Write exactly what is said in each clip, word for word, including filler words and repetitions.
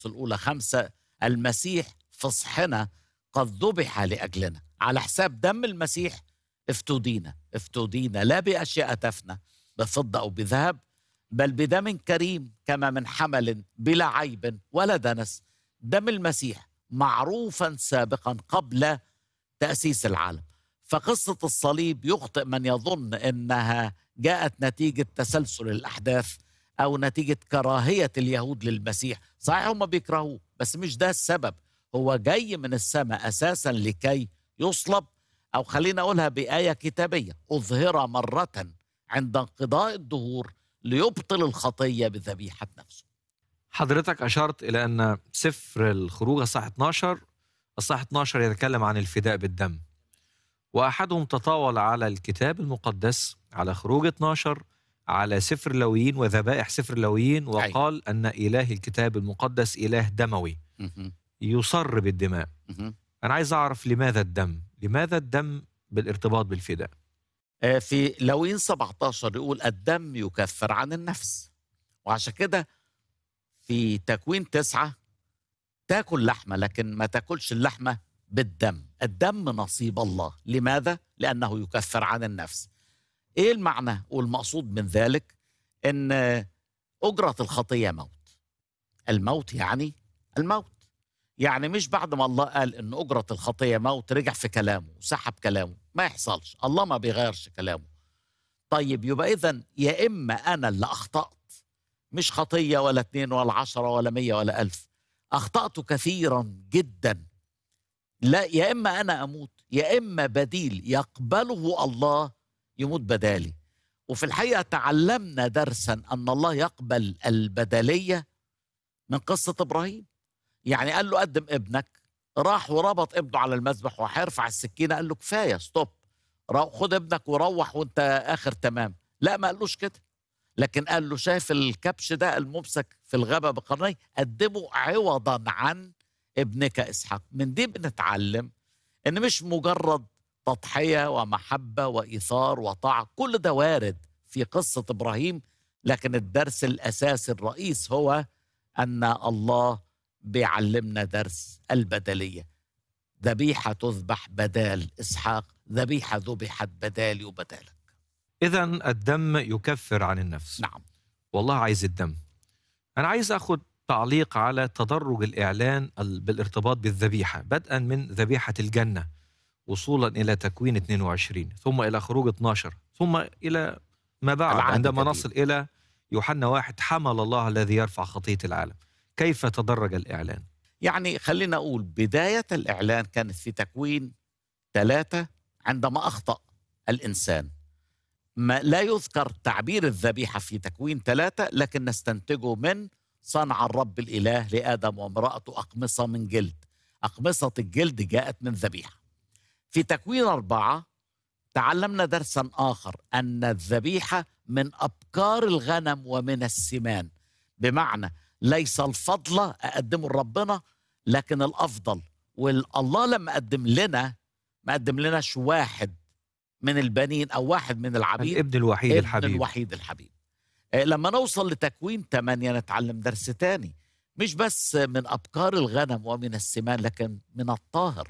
الأولى خمسة، المسيح فصحنا قد ذبح لأجلنا، على حساب دم المسيح افتدينا افتدينا لا بأشياء تفنى بفضة أو بذهب، بل بدم كريم كما من حمل بلا عيب ولا دنس، دم المسيح معروفا سابقا قبل تأسيس العالم. فقصة الصليب يخطئ من يظن أنها جاءت نتيجة تسلسل الأحداث أو نتيجة كراهية اليهود للمسيح. صحيح هم بيكرهوه بس مش ده السبب، هو جاي من السماء أساسا لكي يصلب، أو خلينا أقولها بآية كتابية: أظهر مرة عند انقضاء الدهور ليبطل الخطية بذبيحة نفسه. حضرتك أشرت إلى أن سفر الخروج الصح اثناشر الصح اثناشر يتكلم عن الفداء بالدم، وأحدهم تطاول على الكتاب المقدس، على خروج اثناشر، على سفر لاويين وذبائح سفر لاويين، وقال أن إله الكتاب المقدس إله دموي يصر بالدماء. أنا عايز أعرف لماذا الدم؟ لماذا الدم بالارتباط بالفداء؟ في لاويين سبعة عشر يقول الدم يكفر عن النفس، وعشان كده في تكوين تسعة تاكل لحمة لكن ما تاكلش اللحمة بالدم. الدم نصيب الله. لماذا؟ لأنه يكفر عن النفس. إيه المعنى والمقصود من ذلك؟ إن أجرة الخطية موت. الموت يعني الموت، يعني مش بعد ما الله قال إن أجرة الخطية موت رجع في كلامه وسحب كلامه. ما يحصلش، الله ما بيغيرش كلامه. طيب يبقى إذن يا إما أنا اللي أخطأت، مش خطية ولا اتنين ولا عشرة ولا مية ولا ألف، أخطأت كثيرا جدا، لا يا إما أنا أموت يا إما بديل يقبله الله يموت بدالي. وفي الحقيقة تعلمنا درسا أن الله يقبل البدلية من قصة إبراهيم. يعني قال له قدم ابنك، راح وربط ابنه على المذبح وهيرفع السكينة، قال له كفاية ستوب، خد ابنك وروح وانت آخر تمام. لا ما قالوش كده، لكن قال له شايف الكبش ده الممسك في الغابة بقرنيه، قدمه عوضا عن ابنك إسحاق. من دي بنتعلم إن مش مجرد تضحية ومحبة وإيثار وطاعة، كل ده وارد في قصة إبراهيم، لكن الدرس الأساسي الرئيس هو أن الله بيعلمنا درس البدلية. ذبيحة تذبح بدال إسحاق، ذبيحة ذبحت بدالي وبدالك. إذن الدم يكفر عن النفس. نعم. والله عايز الدم. أنا عايز أخذ تعليق على تدرج الإعلان بالارتباط بالذبيحة، بدءا من ذبيحة الجنة وصولا إلى تكوين اثنين وعشرين، ثم إلى خروج اثناشر، ثم إلى ما بعد عندما نصل إلى يوحنا واحد: حمل الله الذي يرفع خطية العالم. كيف تدرج الإعلان؟ يعني خلينا أقول بداية الإعلان كانت في تكوين ثلاثة عندما أخطأ الإنسان. ما لا يذكر تعبير الذبيحة في تكوين ثلاثة، لكن نستنتجه من صنع الرب الإله لآدم وامرأته أقمصة من جلد. أقمصة الجلد جاءت من ذبيحة. في تكوين أربعة تعلمنا درسا آخر، أن الذبيحة من أبكار الغنم ومن السمان، بمعنى ليس الفضل أقدمه لربنا لكن الأفضل. والله لما قدم لنا ما قدم لناش واحد من البنين أو واحد من العبيد، الابن الوحيد ابن الحبيب. الوحيد الحبيب. لما نوصل لتكوين ثمانية نتعلم درس تاني، مش بس من أبكار الغنم ومن السمان لكن من الطاهر.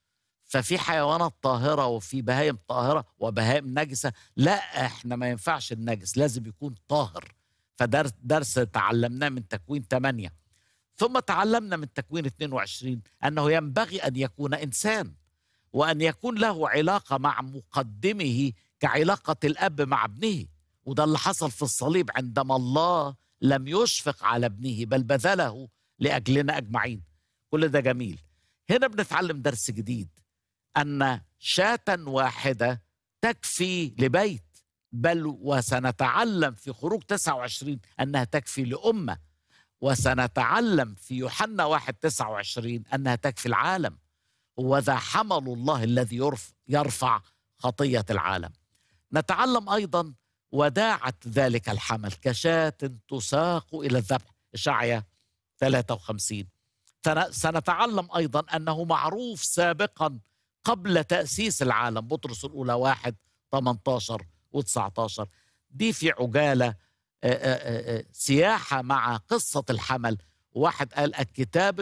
ففي حيوانات طاهرة وفي بهائم طاهرة وبهائم نجسة. لا احنا ما ينفعش النجس، لازم يكون طاهر. فدرس درس تعلمناه من تكوين ثمانية. ثم تعلمنا من تكوين اثنين وعشرين أنه ينبغي أن يكون إنسان، وأن يكون له علاقة مع مقدمه كعلاقة الأب مع ابنه. وده اللي حصل في الصليب عندما الله لم يشفق على ابنه بل بذله لأجلنا أجمعين. كل ده جميل. هنا بنتعلم درس جديد، أن شاة واحدة تكفي لبيت، بل وسنتعلم في خروج تسعة وعشرين أنها تكفي لأمة، وسنتعلم في يوحنا واحد تسعة وعشرين أنها تكفي العالم. وذا حمل الله الذي يرفع خطية العالم. نتعلم أيضا وداعة ذلك الحمل كشاة تساق إلى الذبح، إشعياء ثلاثة وخمسين. سنتعلم أيضا أنه معروف سابقا قبل تأسيس العالم، بطرس الأولى واحد ثمانية عشر وتسعة عشر. دي في عجالة آآ آآ سياحة مع قصة الحمل وواحد قال الكتاب